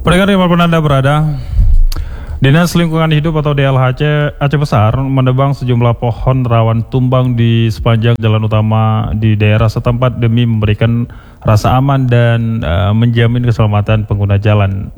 Pendengar dimanapun Anda berada, Dinas Lingkungan Hidup atau DLHC Aceh Besar menebang sejumlah pohon rawan tumbang di sepanjang jalan utama di daerah setempat demi memberikan rasa aman dan menjamin keselamatan pengguna jalan.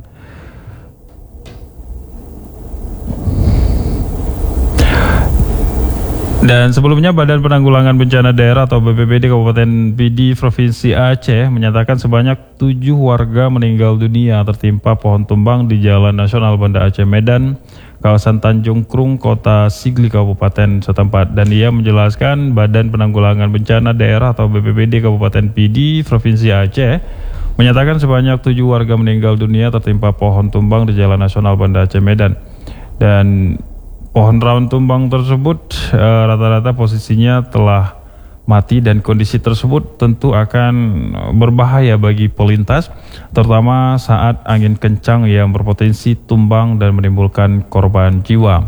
Dan sebelumnya Badan Penanggulangan Bencana Daerah atau BPBD Kabupaten Pidi Provinsi Aceh menyatakan sebanyak 7 warga meninggal dunia tertimpa pohon tumbang di Jalan Nasional Banda Aceh Medan, kawasan Tanjung Krung, Kota Sigli, Kabupaten setempat. Dan ia menjelaskan Badan Penanggulangan Bencana Daerah atau BPBD Kabupaten Pidi Provinsi Aceh menyatakan sebanyak 7 warga meninggal dunia tertimpa pohon tumbang di Jalan Nasional Banda Aceh Medan. Dan pohon rawan tumbang tersebut rata-rata posisinya telah mati dan kondisi tersebut tentu akan berbahaya bagi pelintas, terutama saat angin kencang yang berpotensi tumbang dan menimbulkan korban jiwa.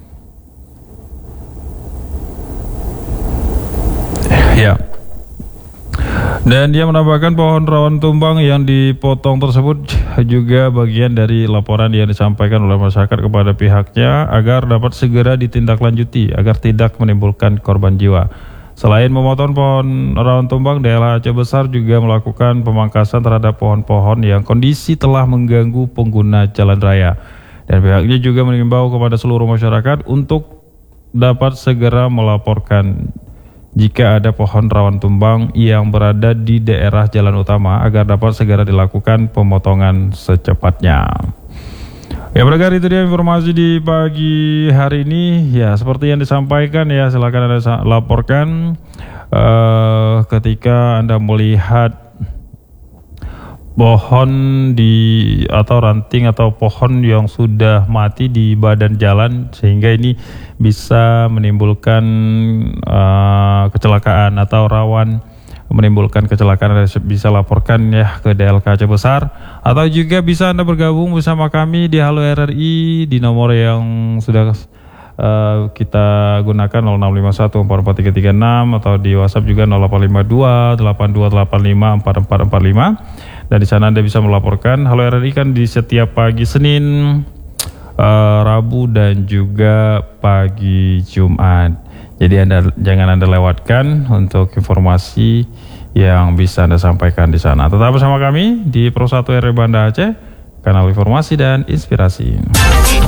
Ya. Dan dia menambahkan pohon rawan tumbang yang dipotong tersebut juga bagian dari laporan yang disampaikan oleh masyarakat kepada pihaknya agar dapat segera ditindaklanjuti agar tidak menimbulkan korban jiwa. Selain memotong pohon rawan tumbang, DLH Aceh Besar juga melakukan pemangkasan terhadap pohon-pohon yang kondisi telah mengganggu pengguna jalan raya. Dan pihaknya juga mengimbau kepada seluruh masyarakat untuk dapat segera melaporkan jika ada pohon rawan tumbang yang berada di daerah jalan utama agar dapat segera dilakukan pemotongan secepatnya. Ya, pendengar, itu dia informasi di pagi hari ini. Ya, seperti yang disampaikan ya, silakan Anda laporkan ketika Anda melihat pohon atau ranting atau pohon yang sudah mati di badan jalan sehingga ini bisa menimbulkan kecelakaan atau rawan menimbulkan kecelakaan. Bisa laporkan ya ke DLK Aceh Besar, atau juga bisa Anda bergabung bersama kami di Halo RRI di nomor yang sudah kita gunakan 0651 44336 atau di WhatsApp juga 0852 8285 4445. Dan di sana Anda bisa melaporkan Halo RRI kan di setiap pagi Senin, Rabu dan juga pagi Jumat. Jadi jangan Anda lewatkan untuk informasi yang bisa Anda sampaikan di sana. Tetap bersama kami di Pro 1 RRI Banda Aceh, kanal informasi dan inspirasi.